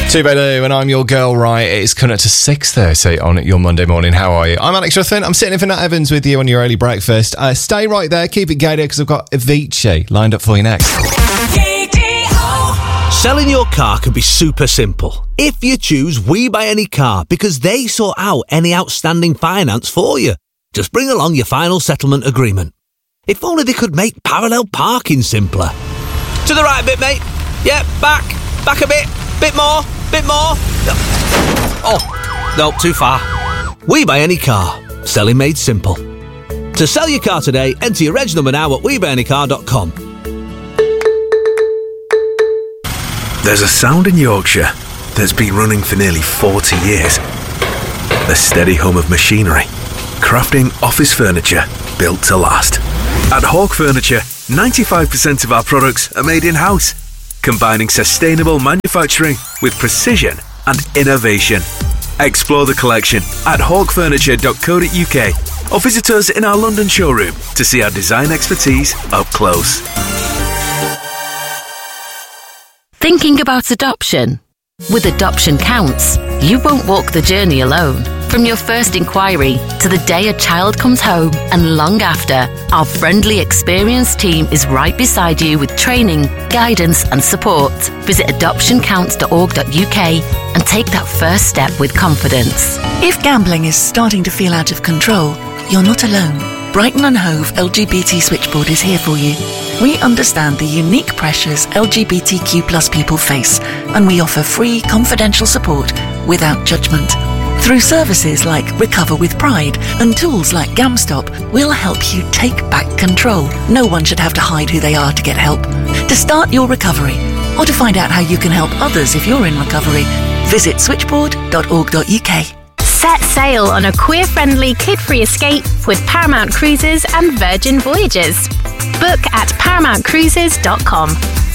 Two-Bay and I'm your girl, right? It's coming up to 6:30 on your Monday morning. How are you? I'm Alex Ruffin. I'm sitting in for Nat Evans with you on your early breakfast. Stay right there. Keep it gated because I've got Avicii lined up for you next. Selling your car can be super simple if you choose We Buy Any Car, because they sort out any outstanding finance for you. Just bring along your final settlement agreement. If only they could make parallel parking simpler. To the right a bit, mate. Yeah, back a bit. Bit more. Oh, no, too far. We Buy Any Car. Selling made simple. To sell your car today, enter your reg number now at webuyanycar.com. There's a sound in Yorkshire that's been running for nearly 40 years. The steady hum of machinery, crafting office furniture built to last. At Hawk Furniture, 95% of our products are made in-house, combining sustainable manufacturing with precision and innovation. Explore the collection at hawkfurniture.co.uk or visit us in our London showroom to see our design expertise up close. Thinking about adoption? With Adoption Counts, you won't walk the journey alone. From your first inquiry to the day a child comes home and long after, our friendly, experienced team is right beside you with training, guidance and support. Visit adoptioncounts.org.uk and take that first step with confidence. If gambling is starting to feel out of control, you're not alone. Brighton and Hove LGBT Switchboard is here for you. We understand the unique pressures LGBTQ+ people face, and we offer free, confidential support without judgment. Through services like Recover with Pride and tools like GamStop, we'll help you take back control. No one should have to hide who they are to get help. To start your recovery, or to find out how you can help others if you're in recovery, visit switchboard.org.uk. Set sail on a queer-friendly, kid-free escape with Paramount Cruises and Virgin Voyages. Book at paramountcruises.com.